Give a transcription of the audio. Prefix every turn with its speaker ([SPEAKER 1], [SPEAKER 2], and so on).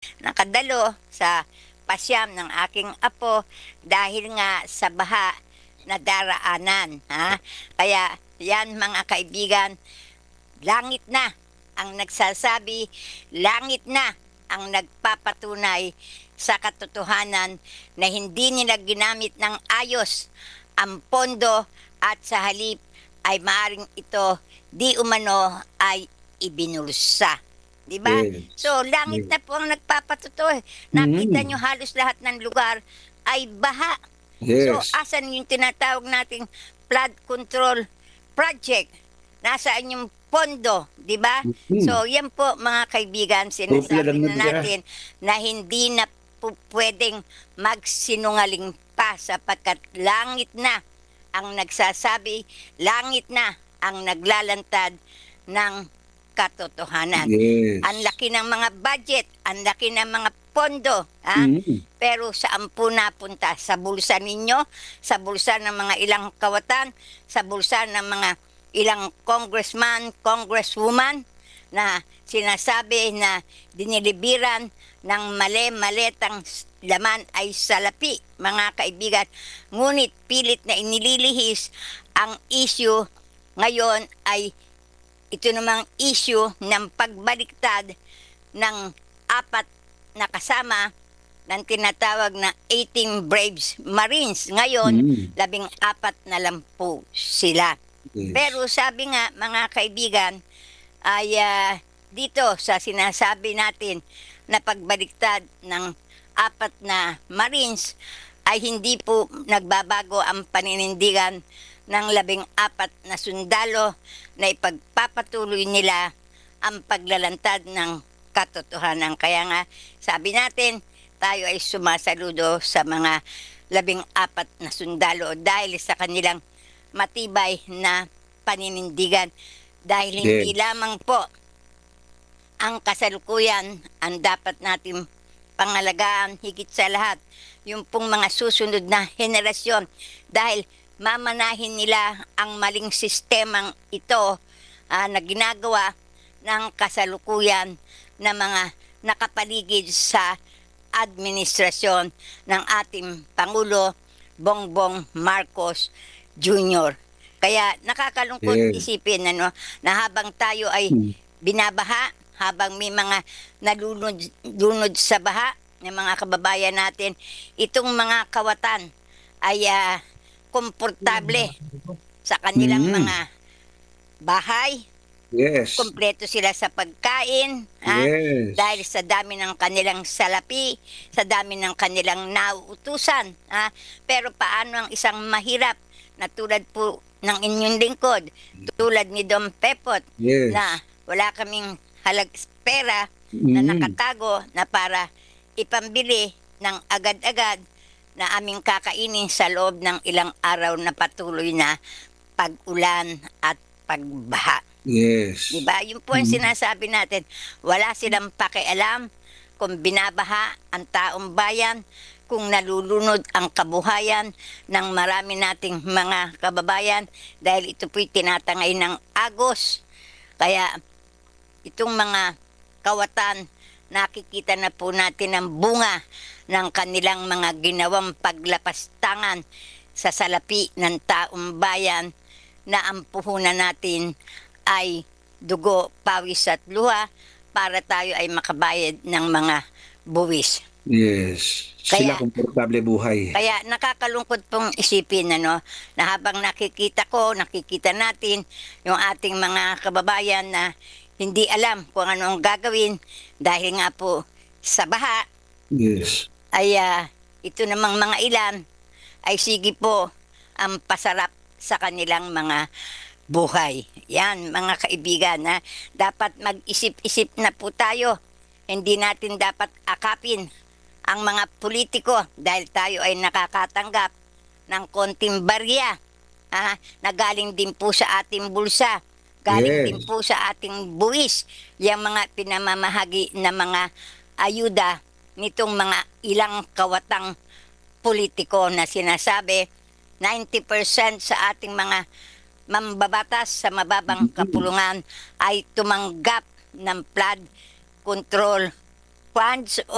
[SPEAKER 1] nakadalo sa pasyam ng aking apo dahil nga sa baha na daraanan. Ha? Kaya yan mga kaibigan, langit na ang nagsasabi, langit na ang nagpapatunay sa katotohanan na hindi nila ginamit ng ayos ang pondo at sa halip ay maaring ito di umano ay ibinulsa. Di ba?
[SPEAKER 2] Yes.
[SPEAKER 1] So, langit
[SPEAKER 2] Yes.
[SPEAKER 1] na po ang nagpapatuto. Nakita nyo halos lahat ng lugar ay baha. So,
[SPEAKER 2] Yes.
[SPEAKER 1] asan yung tinatawag nating flood control project? Nasaan yung pondo, di ba? So, yan po mga kaibigan, sinasabi na natin na hindi na po pwedeng magsinungaling pa sapagkat langit na ang nagsasabi, langit na ang naglalantad ng katotohanan.
[SPEAKER 2] Yes.
[SPEAKER 1] Ang laki ng mga budget, ang laki ng mga pondo, ha? Pero saan po napunta? Sa bulsa ninyo, sa bulsa ng mga ilang kawatan, sa bulsa ng mga ilang congressman, congresswoman na sinasabi na dinilibiran ng mali-maletang laman ay salapi, mga kaibigan. Ngunit pilit na inililihis ang issue ngayon ay ito namang issue ng pagbaliktad ng apat na kasama ng tinatawag na 18 Braves Marines. Ngayon, 14 na lang po sila.
[SPEAKER 2] Yes.
[SPEAKER 1] Pero sabi nga mga kaibigan ay dito sa sinasabi natin na pagbaliktad ng apat na Marines ay hindi po nagbabago ang paninindigan ng 14 na sundalo na ipagpapatuloy nila ang paglalantad ng katotohanan. Kaya nga sabi natin tayo ay sumasaludo sa mga 14 na sundalo dahil sa kanilang matibay na paninindigan. Dahil hindi lamang po ang kasalukuyan ang dapat natin pangalagaan, higit sa lahat yung pong mga susunod na henerasyon dahil mamanahin nila ang maling sistemang ito na ginagawa ng kasalukuyan na mga nakapaligid sa administrasyon ng ating Pangulo Bongbong Marcos Jr. Kaya nakakalungkot isipin na habang tayo ay binabaha, habang may mga nalunod sa baha ng mga kababayan natin, itong mga kawatan ay komportable sa kanilang mga bahay.
[SPEAKER 2] Yes.
[SPEAKER 1] Kompleto sila sa pagkain,
[SPEAKER 2] Yes.
[SPEAKER 1] dahil sa dami ng kanilang salapi, sa dami ng kanilang nauutusan. Pero paano ang isang mahirap na tulad po ng inyong lingkod, tulad ni Dom Pepot,
[SPEAKER 2] Yes.
[SPEAKER 1] na wala kaming pera na nakatago na para ipambili ng agad-agad na aming kakainin sa loob ng ilang araw na patuloy na pag-ulan at pagbaha.
[SPEAKER 2] Yes.
[SPEAKER 1] Diba? Yun po ang sinasabi natin. Wala silang pakialam kung binabaha ang taong bayan, kung nalulunod ang kabuhayan ng marami nating mga kababayan dahil ito po'y tinatangay ng agos. Kaya itong mga kawatan, nakikita na po natin ang bunga ng kanilang mga ginawang paglapastangan sa salapi ng taong bayan na ang puhunan natin ay dugo, pawis at luha para tayo ay makabayad ng mga buwis.
[SPEAKER 2] Yes. Sila komportable buhay.
[SPEAKER 1] Kaya nakakalungkot pong isipin na habang nakikita natin yung ating mga kababayan na hindi alam kung ano ang gagawin dahil nga po sa baha.
[SPEAKER 2] Yes.
[SPEAKER 1] Ay ito namang mga ilan ay sige po ang pasarap sa kanilang mga buhay. Yan mga kaibigan, dapat mag-isip-isip na po tayo. Hindi natin dapat akapin ang mga politiko dahil tayo ay nakakatanggap ng konting barya na galing din po sa ating bulsa, galing din po sa ating buwis, yung mga pinamamahagi na mga ayuda nitong mga ilang kawatang politiko na sinasabi 90% sa ating mga mambabatas sa mababang kapulungan ay tumanggap ng flood control funds